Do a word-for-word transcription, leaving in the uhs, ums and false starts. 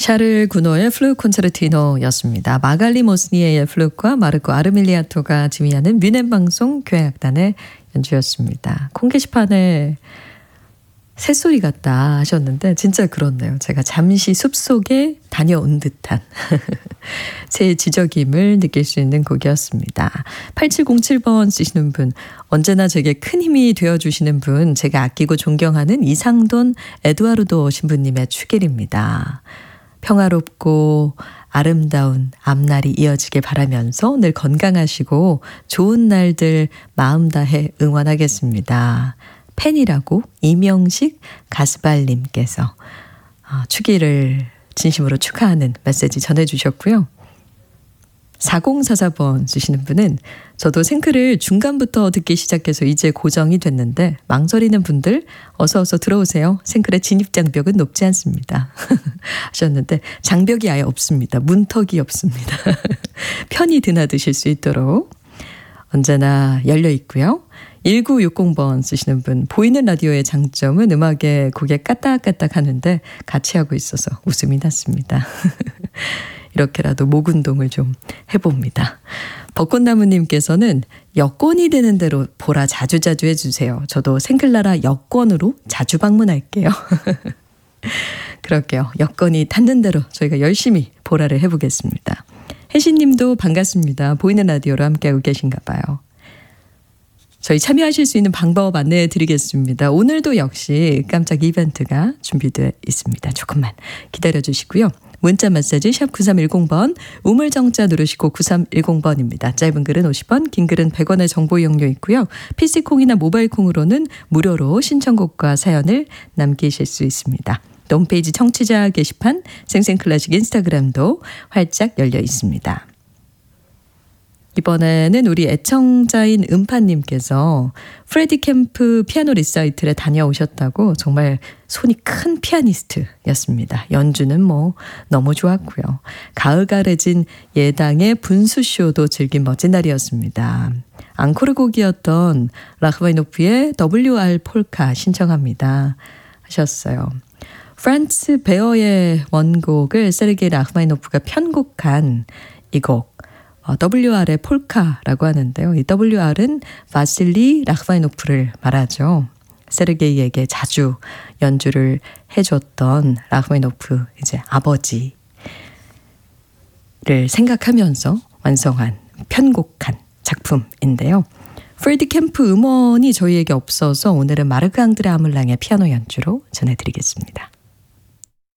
샤를 구노의 플루크 콘체르티노였습니다. 마갈리 모스니에의 플루크와 마르코 아르밀리아토가 지휘하는 뮌헨 방송 교향악단의 연주였습니다. 콩 게시판에 새소리 같다 하셨는데 진짜 그렇네요. 제가 잠시 숲속에 다녀온 듯한 새 지저김을 느낄 수 있는 곡이었습니다. 팔칠공칠 번 쓰시는 분, 언제나 제게 큰 힘이 되어주시는 분, 제가 아끼고 존경하는 이상돈 에두아르도 신부님의 축일입니다. 평화롭고 아름다운 앞날이 이어지길 바라면서 늘 건강하시고 좋은 날들 마음 다해 응원하겠습니다. 팬이라고 이명식 가스발님께서 축일을 진심으로 축하하는 메시지 전해주셨고요. 사공사사 번 쓰시는 분은 저도 생크를 중간부터 듣기 시작해서 이제 고정이 됐는데 망설이는 분들 어서 어서 들어오세요. 생크의 진입장벽은 높지 않습니다. 하셨는데 장벽이 아예 없습니다. 문턱이 없습니다. 편히 드나드실 수 있도록 언제나 열려 있고요. 일구육공 번 쓰시는 분, 보이는 라디오의 장점은 음악에 고개 까딱까딱 하는데 같이 하고 있어서 웃음이 났습니다. 이렇게라도 목 운동을 좀 해봅니다. 벚꽃나무님께서는 여권이 되는 대로 보라 자주자주 해주세요. 저도 생클라라 여권으로 자주 방문할게요. 그럴게요. 여건이 닿는 대로 저희가 열심히 보라를 해보겠습니다. 혜신님도 반갑습니다. 보이는 라디오로 함께하고 계신가 봐요. 저희 참여하실 수 있는 방법 안내해 드리겠습니다. 오늘도 역시 깜짝 이벤트가 준비되어 있습니다. 조금만 기다려 주시고요. 문자 메시지 샵 구삼일공 번, 우물정자 누르시고 구삼일공 번입니다. 짧은 글은 오십 원, 긴 글은 백 원의 정보 이용료 있고요. 피씨콩이나 모바일콩으로는 무료로 신청곡과 사연을 남기실 수 있습니다. 홈페이지 청취자 게시판, 생생클래식 인스타그램도 활짝 열려 있습니다. 이번에는 우리 애청자인 음파님께서 프레디 캠프 피아노 리사이틀에 다녀오셨다고. 정말 손이 큰 피아니스트였습니다. 연주는 뭐 너무 좋았고요. 가을 가래진 예당의 분수쇼도 즐긴 멋진 날이었습니다. 앙코르 곡이었던 라흐마니노프의 더블유알 폴카 신청합니다 하셨어요. 프란츠 베어의 원곡을 세르게이 라흐마니노프가 편곡한 이 곡 더블유알의 폴카라고 하는데요. 이 더블유알은 바실리 라흐마니노프를 말하죠. 세르게이에게 자주 연주를 해줬던 라흐마니노프 이제 아버지를 생각하면서 완성한 편곡한 작품인데요. 프레디 캠프 음원이 저희에게 없어서 오늘은 마르크 앙드레 아물랑의 피아노 연주로 전해드리겠습니다.